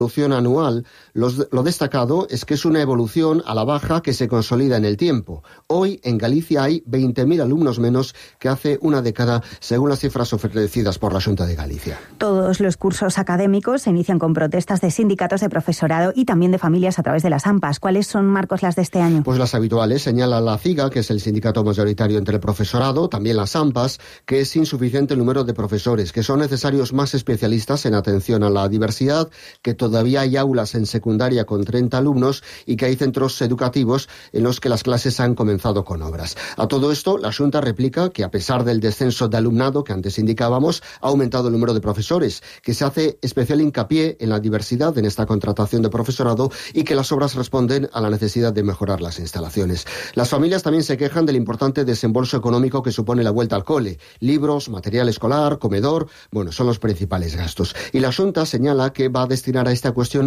evolución anual, lo destacado es que es una evolución a la baja que se consolida en el tiempo. Hoy en Galicia hay 20.000 alumnos menos que hace una década, según las cifras ofrecidas por la Xunta de Galicia. Todos los cursos académicos se inician con protestas de sindicatos de profesorado y también de familias a través de las AMPAs. ¿Cuáles son, Marcos, las de este año? Pues las habituales. Señala la CIGA, que es el sindicato mayoritario entre el profesorado, también las AMPAs, que es insuficiente el número de profesores, que son necesarios más especialistas en atención a la diversidad, que todavía hay aulas en secundaria con 30 alumnos y que hay centros educativos en los que las clases han comenzado con obras. A todo esto, la Xunta replica que a pesar del descenso de alumnado que antes indicábamos, ha aumentado el número de profesores, que se hace especial hincapié en la diversidad en esta contratación de profesorado y que las obras responden a la necesidad de mejorar las instalaciones. Las familias también se quejan del importante desembolso económico que supone la vuelta al cole. Libros, material escolar, comedor, son los principales gastos. Y la Xunta señala que va a destinar a esta cuestión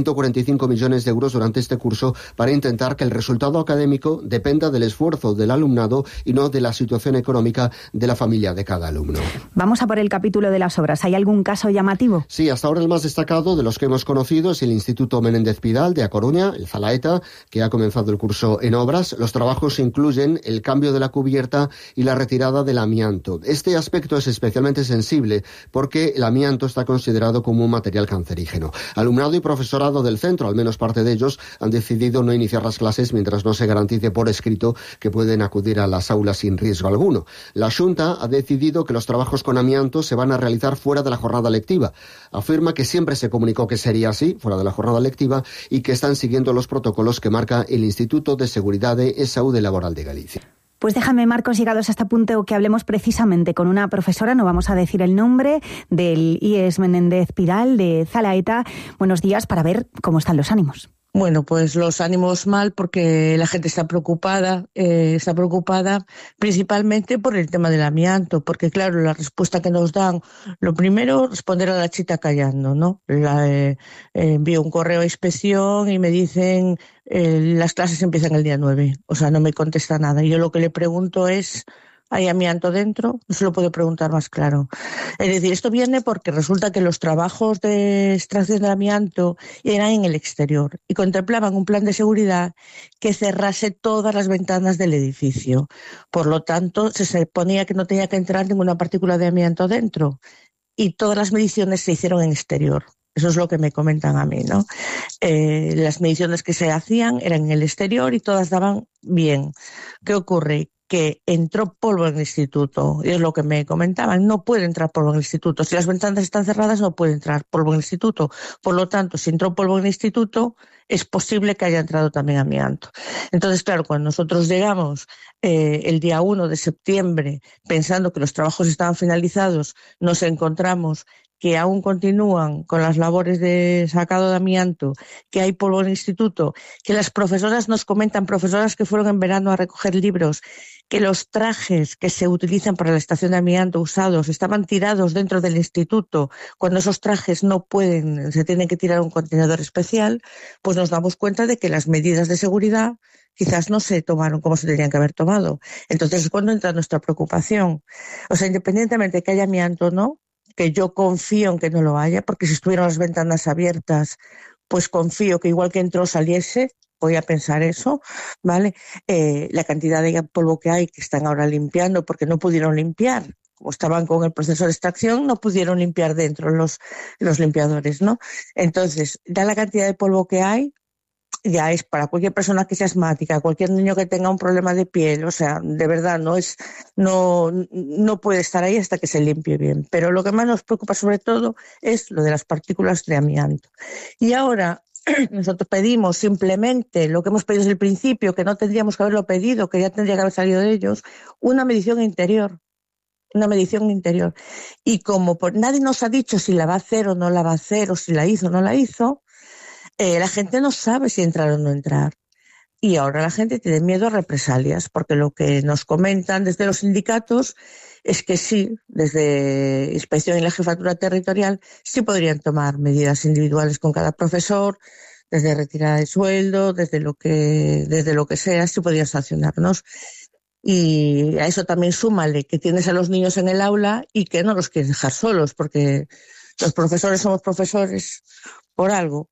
145 millones de euros durante este curso para intentar que el resultado académico dependa del esfuerzo del alumnado y no de la situación económica de la familia de cada alumno. Vamos a por el capítulo de las obras. ¿Hay algún caso llamativo? Sí, hasta ahora el más destacado de los que hemos conocido es el Instituto Menéndez Pidal de A Coruña, el Zalaeta, que ha comenzado el curso en obras. Los trabajos incluyen el cambio de la cubierta y la retirada del amianto. Este aspecto es especialmente sensible porque el amianto está considerado como un material cancerígeno. Alumnado y profesorado del centro, al menos parte de ellos, han decidido no iniciar las clases mientras no se garantice por escrito que pueden acudir a las aulas sin riesgo alguno. La Xunta ha decidido que los trabajos con amianto se van a realizar fuera de la jornada lectiva. Afirma que siempre se comunicó que sería así, fuera de la jornada lectiva, y que están siguiendo los protocolos que marca el Instituto de Seguridad e Saúde Laboral de Galicia. Pues déjame, Marcos, llegados a este punto, que hablemos precisamente con una profesora, no vamos a decir el nombre, del IES Menéndez Pidal de Zalaeta. Buenos días, para ver cómo están los ánimos. Bueno, pues los ánimos mal porque la gente está preocupada principalmente por el tema del amianto, porque claro, la respuesta que nos dan, lo primero, responder a la chita callando, ¿no? Envío un correo a inspección y me dicen las clases empiezan el día 9, o sea, no me contesta nada. Y yo lo que le pregunto es, ¿hay amianto dentro? No se lo puedo preguntar más claro. Es decir, esto viene porque resulta que los trabajos de extracción de amianto eran en el exterior y contemplaban un plan de seguridad que cerrase todas las ventanas del edificio. Por lo tanto, se suponía que no tenía que entrar ninguna partícula de amianto dentro y todas las mediciones se hicieron en exterior. Eso es lo que me comentan a mí, ¿no? Las mediciones que se hacían eran en el exterior y todas daban bien. ¿Qué ocurre? Que entró polvo en el instituto, y es lo que me comentaban, no puede entrar polvo en el instituto. Si las ventanas están cerradas, no puede entrar polvo en el instituto. Por lo tanto, si entró polvo en el instituto, es posible que haya entrado también amianto. Entonces, claro, cuando nosotros llegamos el día 1 de septiembre, pensando que los trabajos estaban finalizados, nos encontramos que aún continúan con las labores de sacado de amianto, que hay polvo en el instituto, que las profesoras nos comentan, profesoras que fueron en verano a recoger libros, que los trajes que se utilizan para la estación de amianto usados estaban tirados dentro del instituto, cuando esos trajes no pueden, se tienen que tirar a un contenedor especial, pues nos damos cuenta de que las medidas de seguridad quizás no se tomaron como se tenían que haber tomado. Entonces es cuando entra nuestra preocupación. O sea, independientemente de que haya amianto o no, que yo confío en que no lo haya, porque si estuvieran las ventanas abiertas, pues confío que igual que entró saliese, voy a pensar eso, ¿vale? La cantidad de polvo que hay, que están ahora limpiando, porque no pudieron limpiar, como estaban con el proceso de extracción, no pudieron limpiar dentro los limpiadores, ¿no? Entonces, da la cantidad de polvo que hay, ya es para cualquier persona que sea asmática, cualquier niño que tenga un problema de piel, o sea, de verdad no puede estar ahí hasta que se limpie bien. Pero lo que más nos preocupa sobre todo es lo de las partículas de amianto. Y ahora nosotros pedimos simplemente lo que hemos pedido desde el principio, que no tendríamos que haberlo pedido, que ya tendría que haber salido de ellos, una medición interior. Y como nadie nos ha dicho si la va a hacer o no la va a hacer, o si la hizo o no la hizo, la gente no sabe si entrar o no entrar. Y ahora la gente tiene miedo a represalias, porque lo que nos comentan desde los sindicatos es que sí, desde Inspección y la Jefatura Territorial, sí podrían tomar medidas individuales con cada profesor, desde retirada de sueldo, desde lo que sea, sí podrían sancionarnos. Y a eso también súmale que tienes a los niños en el aula y que no los quieres dejar solos, porque los profesores somos profesores por algo.